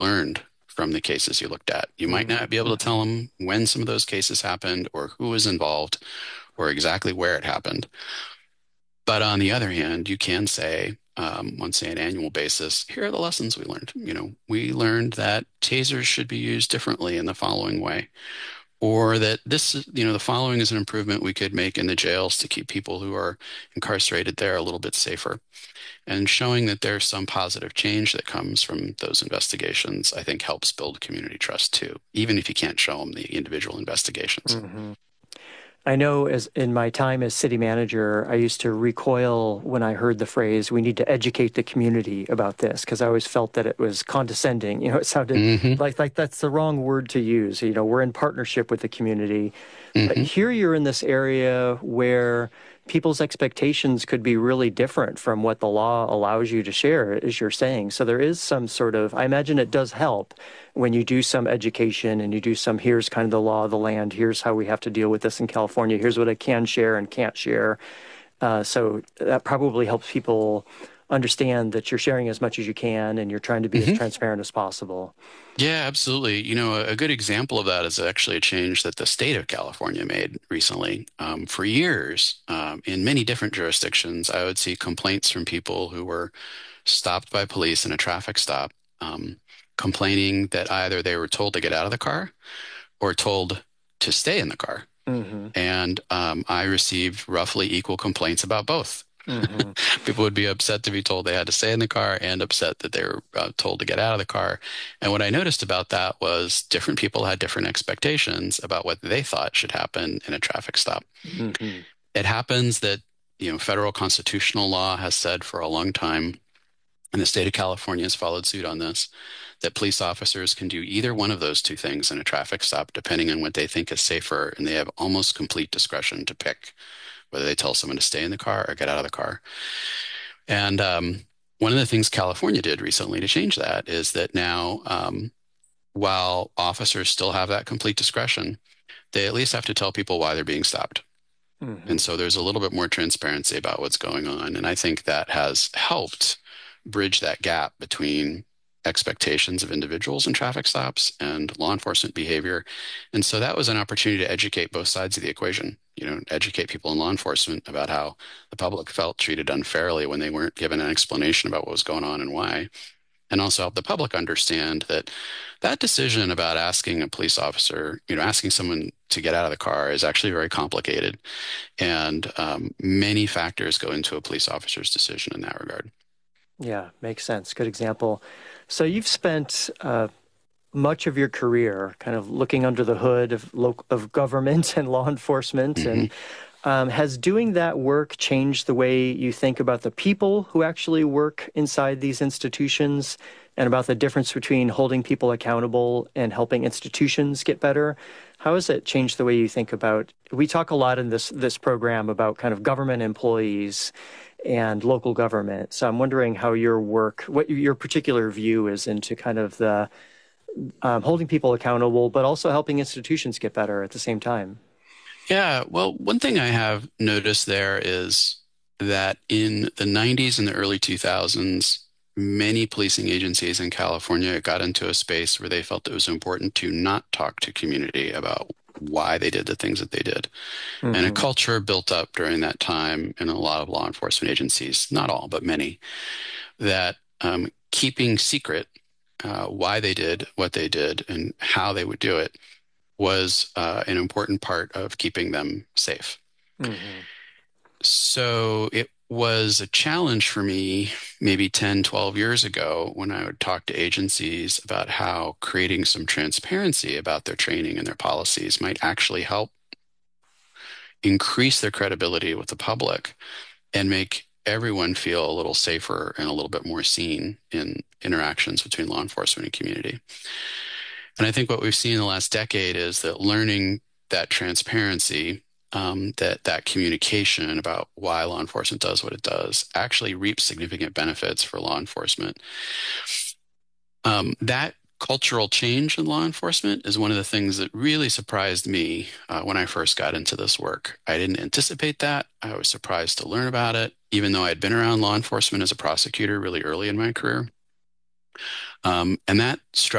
learned from the cases you looked at. You might Hmm. not be able to tell them when some of those cases happened or who was involved or exactly where it happened. But on the other hand, you can say, on say an annual basis, here are the lessons we learned. We learned that tasers should be used differently in the following way, or that the following is an improvement we could make in the jails to keep people who are incarcerated there a little bit safer. And showing that there's some positive change that comes from those investigations, I think helps build community trust too, even if you can't show them the individual investigations. Hmm. I know as in my time as city manager, I used to recoil when I heard the phrase, we need to educate the community about this, because I always felt that it was condescending. It sounded Hmm. like that's the wrong word to use. We're in partnership with the community. But Hmm. here you're in this area where people's expectations could be really different from what the law allows you to share, as you're saying. So there is some sort of, I imagine it does help when you do some education and you do some, here's kind of the law of the land, here's how we have to deal with this in California, here's what I can share and can't share. So that probably helps people understand that you're sharing as much as you can and you're trying to be as Hmm. transparent as possible. Yeah, absolutely. A good example of that is actually a change that the state of California made recently. For years, in many different jurisdictions, I would see complaints from people who were stopped by police in a traffic stop, complaining that either they were told to get out of the car or told to stay in the car. Hmm. And I received roughly equal complaints about both. Hmm. People would be upset to be told they had to stay in the car and upset that they were told to get out of the car. And what I noticed about that was different people had different expectations about what they thought should happen in a traffic stop. Hmm. It happens that, federal constitutional law has said for a long time, and the state of California has followed suit on this, that police officers can do either one of those two things in a traffic stop, depending on what they think is safer, and they have almost complete discretion to pick whether they tell someone to stay in the car or get out of the car. And one of the things California did recently to change that is that now, while officers still have that complete discretion, they at least have to tell people why they're being stopped. And Hmm. so there's a little bit more transparency about what's going on. And I think that has helped bridge that gap between expectations of individuals in traffic stops and law enforcement behavior. And so that was an opportunity to educate both sides of the equation, educate people in law enforcement about how the public felt treated unfairly when they weren't given an explanation about what was going on and why. And also help the public understand that that decision about asking a police officer, asking someone to get out of the car is actually very complicated. And many factors go into a police officer's decision in that regard. Yeah, makes sense. Good example. So you've spent much of your career kind of looking under the hood of government and law enforcement, Hmm. and has doing that work changed the way you think about the people who actually work inside these institutions and about the difference between holding people accountable and helping institutions get better? How has it changed the way you think about? We talk a lot in this program about kind of government employees and local government. So I'm wondering how your work, what your particular view is into kind of the holding people accountable, but also helping institutions get better at the same time. Yeah, well, one thing I have noticed there is that in the 90s and the early 2000s, many policing agencies in California got into a space where they felt it was important to not talk to community about why they did the things that they did. And a Hmm. culture built up during that time in a lot of law enforcement agencies, not all, but many, that keeping secret why they did what they did and how they would do it was an important part of keeping them safe. Hmm. So it was a challenge for me maybe 10, 12 years ago when I would talk to agencies about how creating some transparency about their training and their policies might actually help increase their credibility with the public and make everyone feel a little safer and a little bit more seen in interactions between law enforcement and community. And I think what we've seen in the last decade is that learning that transparency, that communication about why law enforcement does what it does, actually reaps significant benefits for law enforcement. That cultural change in law enforcement is one of the things that really surprised me when I first got into this work. I didn't anticipate that. I was surprised to learn about it, even though I'd been around law enforcement as a prosecutor really early in my career. And that